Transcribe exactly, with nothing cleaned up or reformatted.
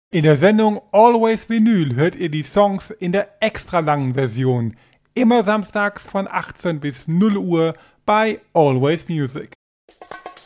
In der Sendung Always Vinyl hört ihr die Songs in der extra langen Version. Immer samstags von achtzehn bis null Uhr bei Always Music.